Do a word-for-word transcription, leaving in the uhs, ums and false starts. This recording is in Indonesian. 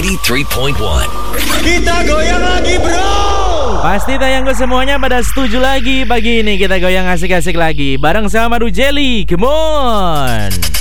ninety-three point one. Kita goyang lagi, bro. Pasti tayangku semuanya pada setuju lagi. Pagi ini kita goyang asik-asik lagi bareng sama Madu Jelly. Come on.